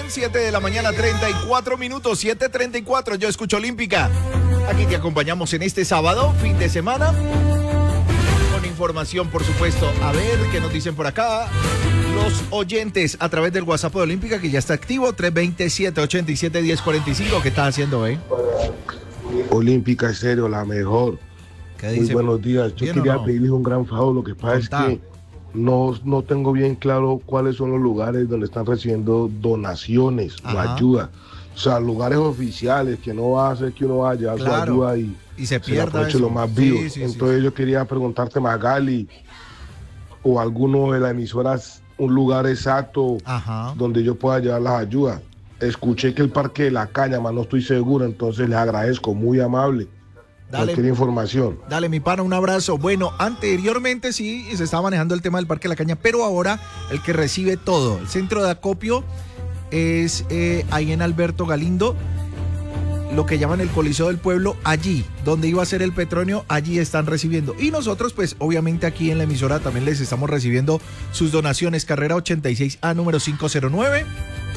7 de la mañana, 34 minutos, 7:34. Yo escucho Olímpica. Aquí te acompañamos en este sábado, fin de semana. Con información, por supuesto. A ver qué nos dicen por acá los oyentes a través del WhatsApp de Olímpica, que ya está activo, 327-87-1045. ¿Qué estás haciendo, Olímpica Estéreo, la mejor. ¿Qué dice? Muy buenos días. Yo quería pedirles un gran favor. Lo que pasa es que no tengo bien claro cuáles son los lugares donde están recibiendo donaciones o ayuda. O sea, lugares oficiales que no va a hacer que uno vaya a su ayuda y se pierda aproveche lo más vivo. Entonces yo quería preguntarte, Magali, o alguno de las emisoras, un lugar exacto donde yo pueda llevar las ayudas. Escuché que el Parque de la Cáñama, no estoy seguro, entonces les agradezco, muy amable. Cualquier información. Dale, mi pana, un abrazo. Bueno, anteriormente sí se estaba manejando el tema del Parque de la Caña, pero ahora el que recibe todo, el centro de acopio es ahí en Alberto Galindo, lo que llaman el Coliseo del Pueblo, allí donde iba a ser el Petronio, allí están recibiendo. Y nosotros, pues, obviamente aquí en la emisora también les estamos recibiendo sus donaciones. Carrera 86A, número 509.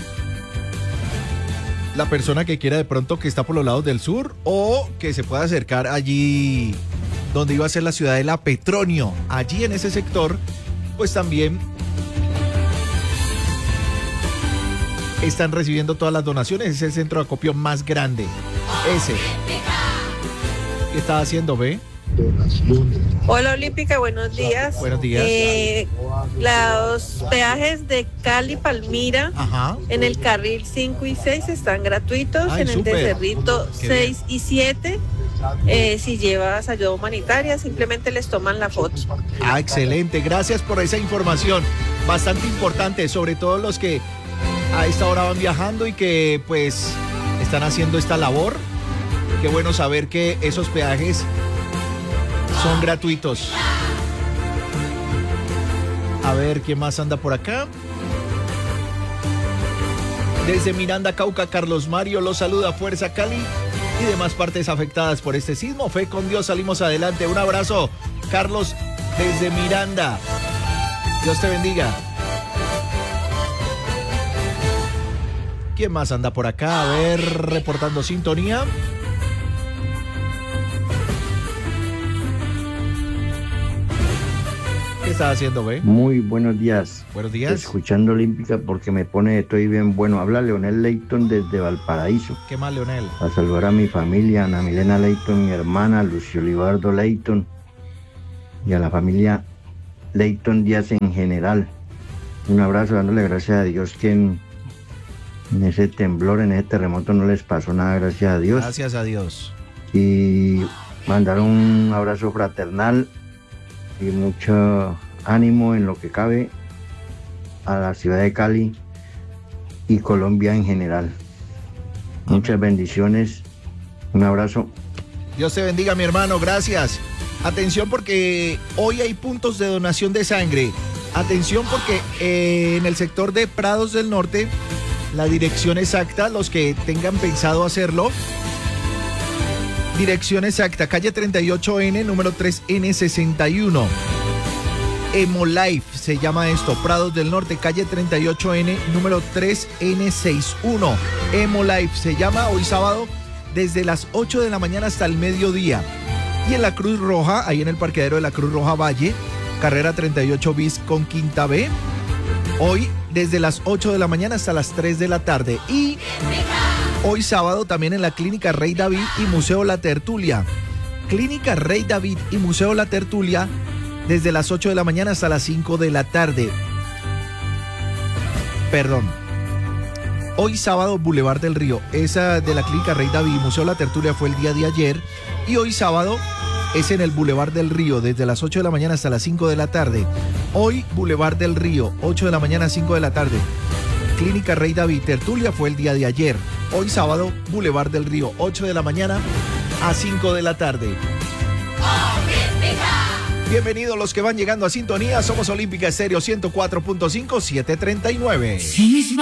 La persona que quiera de pronto, que está por los lados del sur o que se pueda acercar allí donde iba a ser la ciudad de la Petronio, allí en ese sector, pues también están recibiendo todas las donaciones. Es el centro de acopio más grande. Ese. ¿Qué está haciendo, ve? Hola, Olímpica, buenos días. Buenos días. Los peajes de Cali-Palmira en el carril 5 y 6 están gratuitos. En el de Cerrito 6 y 7. Si llevas ayuda humanitaria, simplemente les toman la foto. Excelente. Gracias por esa información. Bastante importante, sobre todo los que a esta hora van viajando y que pues están haciendo esta labor. Qué bueno saber que esos peajes son gratuitos. A ver, ¿quién más anda por acá? Desde Miranda, Cauca, Carlos Mario los saluda. Fuerza Cali y demás partes afectadas por este sismo. Fe con Dios, salimos adelante. Un abrazo, Carlos, desde Miranda. Dios te bendiga. ¿Quién más anda por acá? A ver, reportando sintonía. ¿Qué estás haciendo, ve? Muy buenos días. Buenos días. Escuchando Olímpica porque me pone, estoy bien bueno. Habla Leonel Leighton desde Valparaíso. ¿Qué más, Leonel? A saludar a mi familia, Ana Milena Leighton, mi hermana, Lucio Libardo Leighton, y a la familia Leighton Díaz en general. Un abrazo, dándole gracias a Dios que en ese temblor, en ese terremoto no les pasó nada, gracias a Dios. Gracias a Dios. Y mandar un abrazo fraternal y mucho ánimo en lo que cabe a la ciudad de Cali y Colombia en general. Muchas bendiciones, un abrazo. Dios te bendiga, mi hermano, gracias. Atención porque hoy hay puntos de donación de sangre. Atención porque en el sector de Prados del Norte, la dirección exacta, los que tengan pensado hacerlo, dirección exacta, calle 38N, número 3N61. Hemolife se llama esto, Prados del Norte, calle 38N, número 3N61. Hemolife se llama, hoy sábado, desde las 8 de la mañana hasta el mediodía. Y en la Cruz Roja, ahí en el parqueadero de la Cruz Roja Valle, carrera 38 bis con quinta B, hoy desde las 8 de la mañana hasta las 3 de la tarde. Y hoy sábado también en la Clínica Rey David y Museo La Tertulia. Clínica Rey David y Museo La Tertulia desde las 8 de la mañana hasta las 5 de la tarde. Perdón. Hoy sábado Boulevard del Río. Esa de la Clínica Rey David y Museo La Tertulia fue el día de ayer. Y hoy sábado es en el Boulevard del Río desde las 8 de la mañana hasta las 5 de la tarde. Hoy Boulevard del Río, 8 de la mañana a 5 de la tarde. Clínica Rey David Tertulia fue el día de ayer. Hoy sábado, Boulevard del Río, 8 de la mañana a 5 de la tarde. Bienvenidos los que van llegando a sintonía. Somos Olímpica Estéreo 104.5, 739.